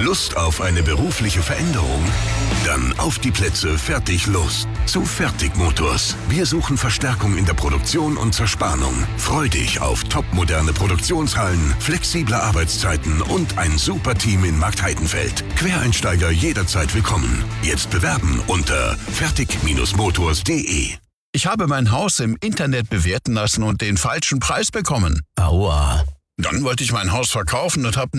Lust auf eine berufliche Veränderung? Dann auf die Plätze, fertig, los. Zu Fertig Motors. Wir suchen Verstärkung in der Produktion und Zerspannung. Freu dich auf topmoderne Produktionshallen, flexible Arbeitszeiten und ein super Team in Marktheidenfeld. Quereinsteiger jederzeit willkommen. Jetzt bewerben unter fertig-motors.de. Ich habe mein Haus im Internet bewerten lassen und den falschen Preis bekommen. Aua. Dann wollte ich mein Haus verkaufen und habe